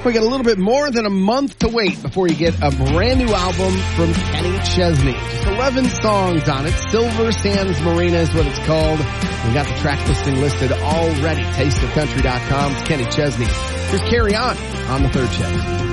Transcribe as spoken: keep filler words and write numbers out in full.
We got a little bit more than a month to wait before you get a brand new album from Kenny Chesney. Just eleven songs on it. Silver Sands Marina is what it's called. We got the track listing listed already. taste of country dot com. It's Kenny Chesney. Here's Carry On on the Third Shift.